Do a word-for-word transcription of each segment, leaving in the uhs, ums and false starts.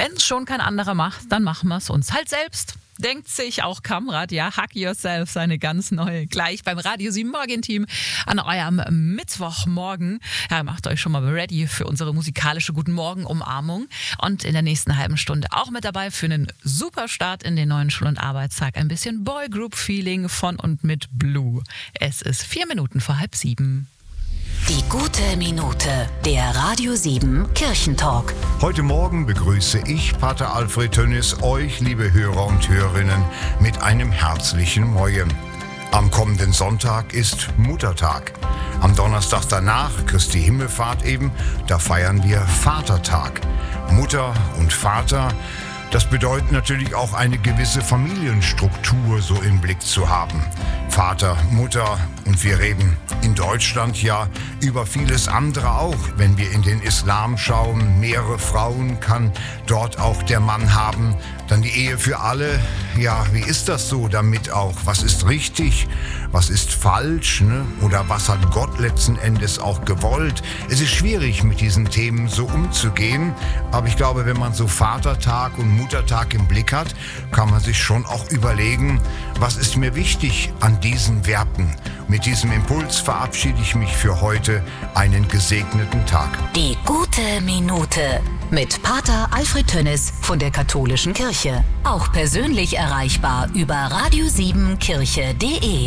Wenn es schon kein anderer macht, dann machen wir es uns halt selbst. Denkt sich auch Kamrat, ja, Hack Yourself, seine ganz neue, gleich beim Radio sieben Morgenteam an eurem Mittwochmorgen. Ja, macht euch schon mal ready für unsere musikalische Guten Morgen Umarmung und in der nächsten halben Stunde auch mit dabei für einen super Start in den neuen Schul- und Arbeitstag. Ein bisschen Boygroup-Feeling von und mit Blue. Es ist vier Minuten vor halb sieben. Die gute Minute, der Radio sieben Kirchentalk. Heute Morgen begrüße ich, Pater Alfred Tönnis, euch, liebe Hörer und Hörerinnen, mit einem herzlichen Moje. Am kommenden Sonntag ist Muttertag. Am Donnerstag danach, Christi Himmelfahrt eben, da feiern wir Vatertag. Mutter und Vater, das bedeutet natürlich auch eine gewisse Familienstruktur so im Blick zu haben. Vater, Mutter und wir reden in Deutschland ja über vieles andere auch. Wenn wir in den Islam schauen, mehrere Frauen kann dort auch der Mann haben. Dann die Ehe für alle. Ja, wie ist das so damit auch? Was ist richtig? Was ist falsch? Ne? Oder was hat Gott letzten Endes auch gewollt? Es ist schwierig, mit diesen Themen so umzugehen. Aber ich glaube, wenn man so Vatertag und Muttertag im Blick hat, kann man sich schon auch überlegen, was ist mir wichtig an diesen Werten. Mit diesem Impuls verabschiede ich mich für heute. Einen gesegneten Tag. Die gute Minute mit Pater Alfred Tönnis von der Katholischen Kirche. Auch persönlich erreichbar über radio sieben kirche punkt de.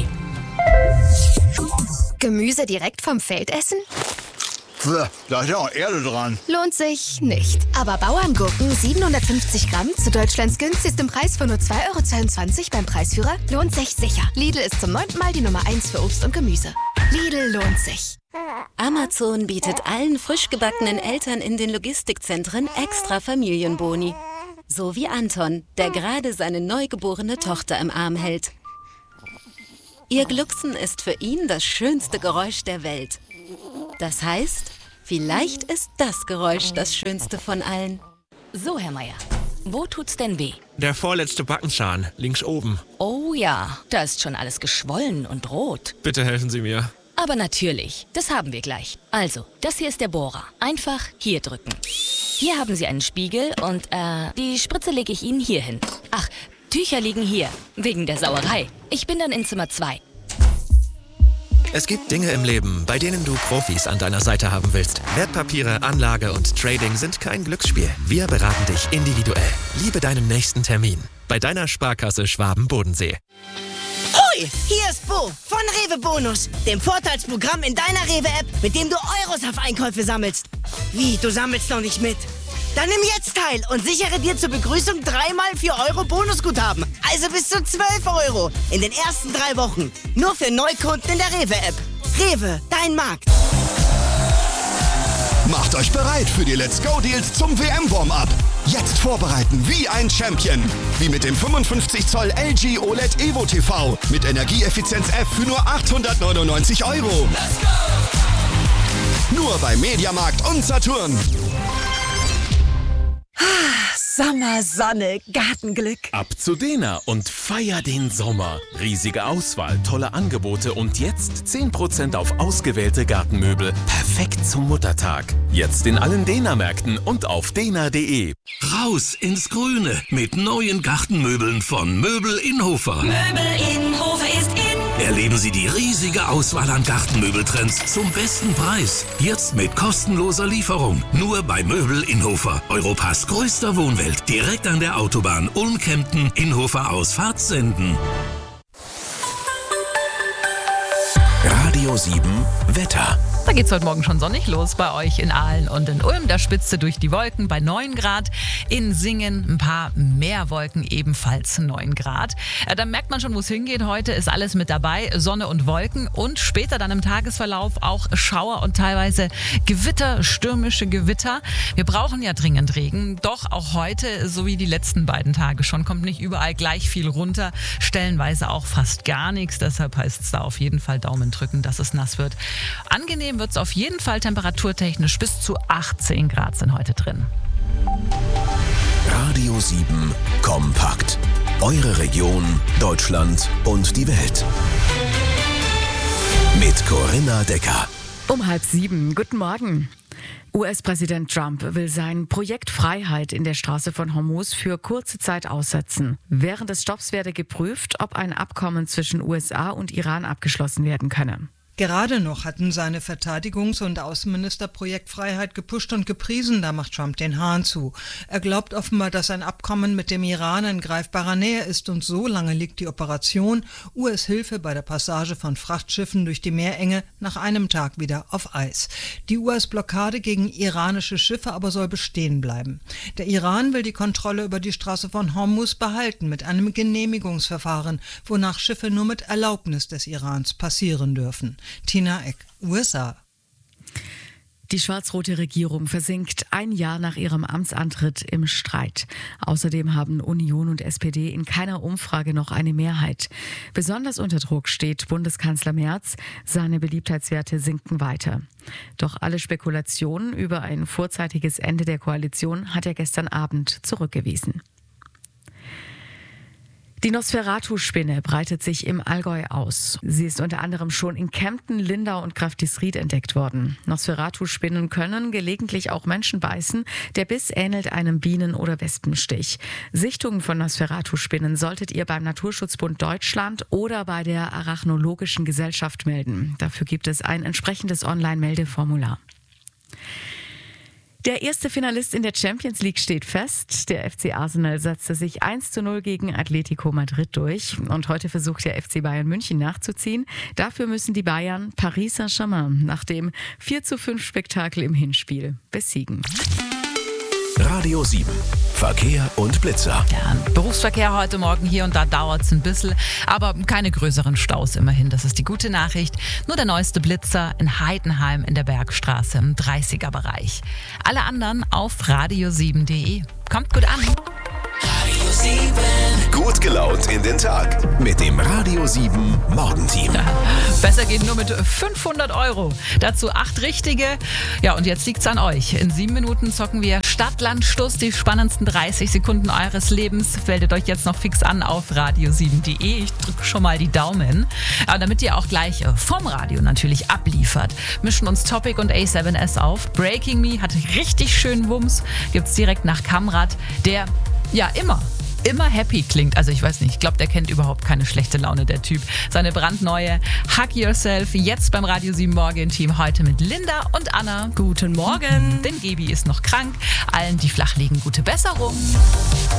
Gemüse direkt vom Feld essen? Da ist ja auch Erde dran. Lohnt sich nicht. Aber Bauerngurken siebenhundertfünfzig Gramm zu Deutschlands günstigstem Preis von nur zwei Euro zweiundzwanzig beim Preisführer lohnt sich sicher. Lidl ist zum neunten Mal die Nummer eins für Obst und Gemüse. Lidl lohnt sich. Amazon bietet allen frisch gebackenen Eltern in den Logistikzentren extra Familienboni. So wie Anton, der gerade seine neugeborene Tochter im Arm hält. Ihr Glucksen ist für ihn das schönste Geräusch der Welt. Das heißt, vielleicht ist das Geräusch das schönste von allen. So, Herr Meier, wo tut's denn weh? Der vorletzte Backenzahn, links oben. Oh ja, da ist schon alles geschwollen und rot. Bitte helfen Sie mir. Aber natürlich, das haben wir gleich. Also, das hier ist der Bohrer. Einfach hier drücken. Hier haben Sie einen Spiegel und, äh, die Spritze lege ich Ihnen hier hin. Ach, Tücher liegen hier, wegen der Sauerei. Ich bin dann in Zimmer zwei. Es gibt Dinge im Leben, bei denen du Profis an deiner Seite haben willst. Wertpapiere, Anlage und Trading sind kein Glücksspiel. Wir beraten dich individuell. Liebe deinen nächsten Termin. Bei deiner Sparkasse Schwaben-Bodensee. Hoi, hier ist Bo von Rewe Bonus, dem Vorteilsprogramm in deiner Rewe-App, mit dem du Euros auf Einkäufe sammelst. Wie, du sammelst noch nicht mit? Dann nimm jetzt teil und sichere dir zur Begrüßung dreimal vier Euro Bonusguthaben. Also bis zu zwölf Euro in den ersten drei Wochen. Nur für Neukunden in der Rewe-App. Rewe, dein Markt. Macht euch bereit für die Let's Go Deals zum W M-Warm-Up. Jetzt vorbereiten wie ein Champion. Wie mit dem fünfundfünfzig Zoll L G O L E D Evo T V mit Energieeffizienz F für nur achthundertneunundneunzig Euro. Let's go! Nur bei Mediamarkt und Saturn. Sommer, Sonne, Gartenglück. Ab zu Dena und feier den Sommer. Riesige Auswahl, tolle Angebote und jetzt zehn Prozent auf ausgewählte Gartenmöbel. Perfekt zum Muttertag. Jetzt in allen Dena-Märkten und auf dena punkt de. Raus ins Grüne mit neuen Gartenmöbeln von Möbel Innhofer. Möbel Innhofer ist in. Erleben Sie die riesige Auswahl an Gartenmöbeltrends zum besten Preis. Jetzt mit kostenloser Lieferung. Nur bei Möbel Innhofer. Europas größter Wohnwelt. Direkt an der Autobahn Ulm-Kempten, Innhofer aus Fahrtsenden. Radio sieben Wetter. Da geht's heute Morgen schon sonnig los bei euch in Aalen und in Ulm. Da spitze durch die Wolken bei neun Grad. In Singen ein paar mehr Wolken, ebenfalls neun Grad. Äh, da merkt man schon, wo es hingeht. Heute ist alles mit dabei. Sonne und Wolken und später dann im Tagesverlauf auch Schauer und teilweise Gewitter, stürmische Gewitter. Wir brauchen ja dringend Regen. Doch auch heute, so wie die letzten beiden Tage schon, kommt nicht überall gleich viel runter. Stellenweise auch fast gar nichts. Deshalb heißt es da auf jeden Fall Daumen drücken, dass es nass wird. Angenehm wird es auf jeden Fall temperaturtechnisch. Bis zu achtzehn Grad sind heute drin. Radio sieben Kompakt. Eure Region, Deutschland und die Welt. Mit Corinna Decker. Um halb sieben. Guten Morgen. U S-Präsident Trump will sein Projekt Freiheit in der Straße von Hormuz für kurze Zeit aussetzen. Während des Stopps werde geprüft, ob ein Abkommen zwischen U S A und Iran abgeschlossen werden könne. Gerade noch hatten seine Verteidigungs- und Außenminister Projekt Freiheit gepusht und gepriesen, da macht Trump den Hahn zu. Er glaubt offenbar, dass ein Abkommen mit dem Iran in greifbarer Nähe ist und so lange liegt die Operation U S-Hilfe bei der Passage von Frachtschiffen durch die Meerenge nach einem Tag wieder auf Eis. Die U S-Blockade gegen iranische Schiffe aber soll bestehen bleiben. Der Iran will die Kontrolle über die Straße von Hormuz behalten mit einem Genehmigungsverfahren, wonach Schiffe nur mit Erlaubnis des Irans passieren dürfen. Tina Eck, U S A. Die schwarz-rote Regierung versinkt ein Jahr nach ihrem Amtsantritt im Streit. Außerdem haben Union und S P D in keiner Umfrage noch eine Mehrheit. Besonders unter Druck steht Bundeskanzler Merz. Seine Beliebtheitswerte sinken weiter. Doch alle Spekulationen über ein vorzeitiges Ende der Koalition hat er gestern Abend zurückgewiesen. Die Nosferatu-Spinne breitet sich im Allgäu aus. Sie ist unter anderem schon in Kempten, Lindau und Grafdichsried entdeckt worden. Nosferatu-Spinnen können gelegentlich auch Menschen beißen. Der Biss ähnelt einem Bienen- oder Wespenstich. Sichtungen von Nosferatu-Spinnen solltet ihr beim Naturschutzbund Deutschland oder bei der Arachnologischen Gesellschaft melden. Dafür gibt es ein entsprechendes Online-Meldeformular. Der erste Finalist in der Champions League steht fest. Der F C Arsenal setzte sich eins zu null gegen Atletico Madrid durch. Und heute versucht der F C Bayern München nachzuziehen. Dafür müssen die Bayern Paris Saint-Germain nach dem vier zu fünf Spektakel im Hinspiel besiegen. Radio sieben. Verkehr und Blitzer. Ja, Berufsverkehr heute Morgen hier und da dauert es ein bisschen, aber keine größeren Staus immerhin. Das ist die gute Nachricht. Nur der neueste Blitzer in Heidenheim in der Bergstraße im dreißiger Bereich. Alle anderen auf radio sieben punkt de. Kommt gut an. Radio sieben. Gut gelaunt in den Tag mit dem Radio sieben Morgenteam. Ja, besser geht nur mit fünfhundert Euro. Dazu acht richtige. Ja, und jetzt liegt's an euch. In sieben Minuten zocken wir Stadt, Land, Stuss, die spannendsten dreißig Sekunden eures Lebens. Meldet euch jetzt noch fix an auf radio sieben punkt de. Ich drücke schon mal die Daumen. Aber damit ihr auch gleich vom Radio natürlich abliefert, mischen uns Topic und A sieben S auf. Breaking Me hat richtig schön Wumms. Gibt's direkt nach Kamrat, der ja immer immer happy klingt. Also ich weiß nicht, ich glaube, der kennt überhaupt keine schlechte Laune, der Typ. Seine brandneue Hug Yourself jetzt beim Radio sieben Morgen-Team heute mit Linda und Anna. Guten Morgen. Denn Gebi ist noch krank. Allen, die flach liegen, gute Besserung.